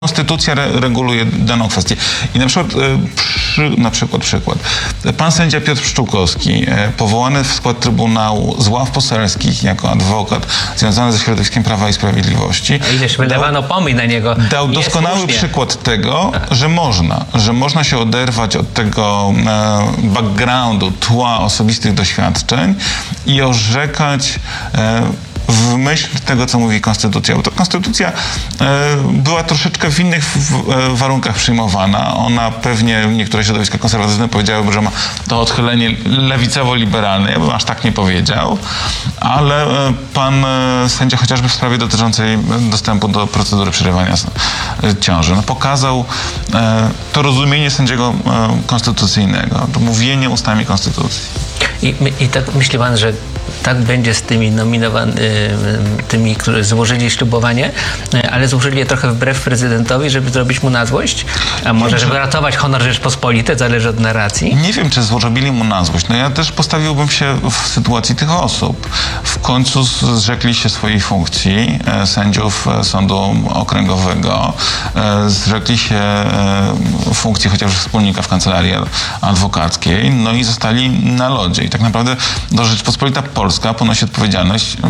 Konstytucja reguluje daną kwestię. I na przykład pan sędzia Piotr Pszczółkowski, powołany w skład Trybunału z ław poselskich jako adwokat związany ze środowiskiem Prawa i Sprawiedliwości. Ileż wydawano pomyj na niego. Dał doskonały przykład tego, że można się oderwać od tego backgroundu, tła osobistych doświadczeń i orzekać w myśl tego, co mówi Konstytucja. Bo to Konstytucja była troszeczkę w innych warunkach przyjmowana. Ona pewnie, niektóre środowiska konserwatywne powiedziałyby, że ma to odchylenie lewicowo-liberalne. Ja bym aż tak nie powiedział. Ale pan sędzia, chociażby w sprawie dotyczącej dostępu do procedury przerywania ciąży, pokazał to rozumienie sędziego konstytucyjnego, to mówienie ustami Konstytucji. I tak myśli pan, że tak będzie z tymi tymi, którzy złożyli ślubowanie, ale złożyli je trochę wbrew prezydentowi, żeby zrobić mu na złość? A może, żeby ratować honor Rzeczpospolitej, zależy od narracji? Nie wiem, czy złożyli mu na złość. Ja też postawiłbym się w sytuacji tych osób. W końcu zrzekli się swojej funkcji sędziów Sądu Okręgowego, zrzekli się funkcji chociażby wspólnika w kancelarii adwokackiej, i zostali na lodzie. I tak naprawdę Rzeczpospolita Polska ponosi odpowiedzialność